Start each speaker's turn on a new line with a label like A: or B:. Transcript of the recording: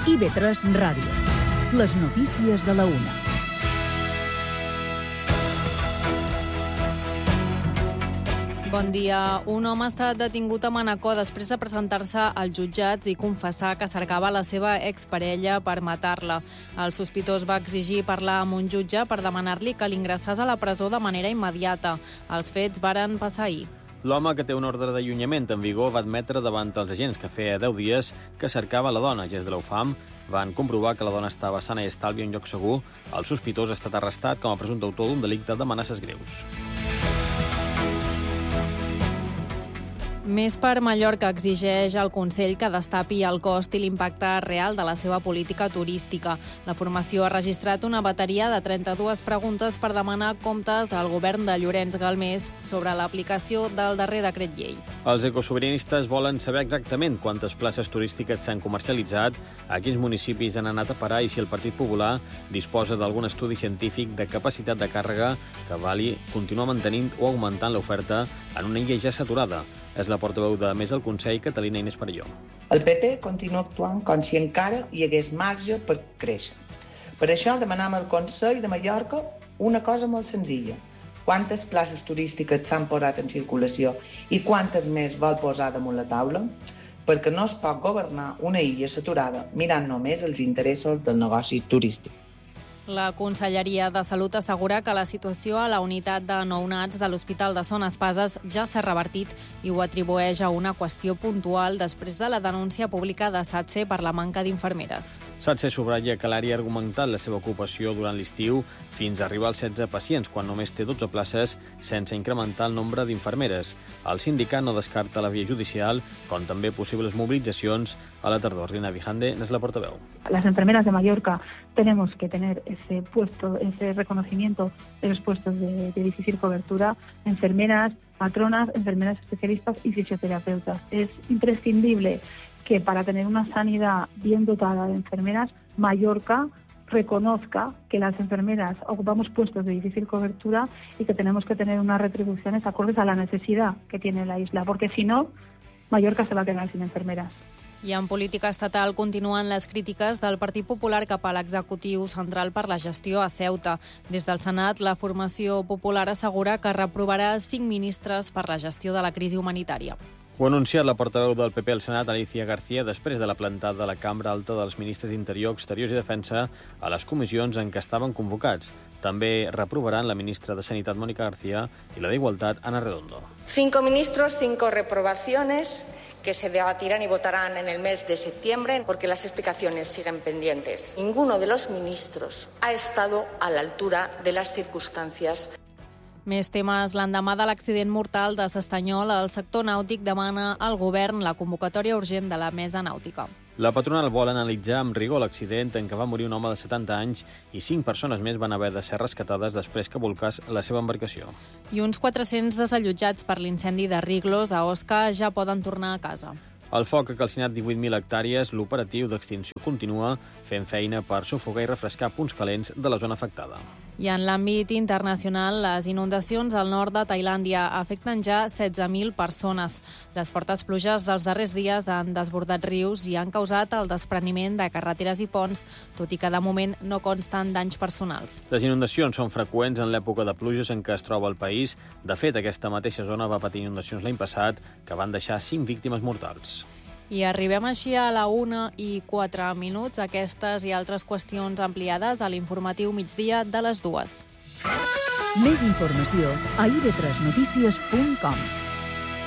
A: IB3 Ràdio. Les notícies de la una.
B: Bon dia. Un home ha estat detingut a Manacor després de presentar-se als jutjats i confessar que cercava la seva exparella per matar-la. El sospitós va exigir parlar amb un jutge per demanar-li que l'ingressés a la presó de manera immediata. Els fets varen passar ahir.
C: L'home, que té un ordre d'allunyament en vigor, va admetre davant els agents que feia 10 dies que cercava la dona. Agents de l'UFAM van comprovar que la dona estava sana i estalvi a un lloc segur. El sospitós ha estat arrestat com a presumpte autor d'un delicte d'amenaces greus.
B: Més per Mallorca exigeix al Consell que destapi el cost i l'impacte real de la seva política turística. La formació ha registrat una bateria de 32 preguntes per demanar comptes al govern de Llorenç Galmés sobre l'aplicació del darrer decret llei.
C: Els ecosobiranistes volen saber exactament quantes places turístiques s'han comercialitzat, a quins municipis han anat a parar i si el Partit Popular disposa d'algun estudi científic de capacitat de càrrega que vali continuar mantenint o augmentant l'oferta en una illa ja saturada. És la portaveu de Més al Consell, Catalina Inés Perelló.
D: El PP continua actuant com si encara hi hagués marge per créixer. Per això demanem al Consell de Mallorca una cosa molt senzilla. Quantes places turístiques s'han posat en circulació i quantes més vol posar damunt la taula? Perquè no es pot governar una illa saturada mirant només els interessos del negoci turístic.
B: La Conselleria de Salut assegura que la situació a la unitat de nounats de l'Hospital de Son Espases ja s'ha revertit i ho atribueix a una qüestió puntual després de la denúncia pública de SATSE per la manca d'infermeres.
C: SATSE subratlla que l'àrea ha argumentat la seva ocupació durant l'estiu fins a arribar als 16 pacients, quan només té 12 places, sense incrementar el nombre d'infermeres. El sindicat no descarta la via judicial, com també possibles movilitzacions a la tardor. Rina Vijande és la portaveu.
E: Las enfermeras de Mallorca tenemos que tener ese reconocimiento de los puestos de difícil cobertura, enfermeras, matronas, enfermeras especialistas y fisioterapeutas. Es imprescindible que para tener una sanidad bien dotada de enfermeras, Mallorca reconozca que las enfermeras ocupamos puestos de difícil cobertura y que tenemos que tener unas retribuciones acordes a la necesidad que tiene la isla, porque si no, Mallorca se va a quedar sin enfermeras.
B: I en política estatal continuen les crítiques del Partit Popular cap a l'executiu central per la gestió a Ceuta. Des del Senat, la formació popular assegura que reprovarà 5 ministres per la gestió de la crisi humanitària.
C: Ho ha anunciat la portaveu del PP al Senat, Alicia García, després de la plantada de la Cambra Alta dels ministres d'Interior, Exteriors i Defensa a les comissions en què estaven convocats. També reprovaran la ministra de Sanitat, Mónica García, i la d'Igualtat, Ana Redondo.
F: 5 ministros, 5 reprobaciones que se debatirán y votarán en el mes de septiembre porque las explicaciones siguen pendientes. Ninguno de los ministros ha estado a la altura de las circunstancias.
B: Més temes. L'endemà de l'accident mortal de s'Estanyol, el sector nàutic demana al govern la convocatòria urgent de la mesa nàutica.
C: La patronal vol analitzar amb rigor l'accident en què va morir un home de 70 anys i 5 persones més van haver de ser rescatades després que volcés la seva embarcació.
B: I uns 400 desallotjats per l'incendi de Riglos a Osca ja poden tornar a casa.
C: El foc ha calcinat 18.000 hectàrees. L'operatiu d'extinció continua fent feina per sufocar i refrescar punts calents de la zona afectada.
B: I en l'àmbit internacional, les inundacions al nord de Tailàndia afecten ja 16.000 persones. Les fortes pluges dels darrers dies han desbordat rius i han causat el despreniment de carreteres i ponts, tot i que de moment no consten danys personals.
C: Les inundacions són freqüents en l'època de pluges en què es troba el país. De fet, aquesta mateixa zona va patir inundacions l'any passat, que van deixar 5 víctimes mortals.
B: I arribem així a la 1:04. Aquestes i altres qüestions ampliades a l'informatiu migdia de les 2.
A: Més informació a ib3notícies.com.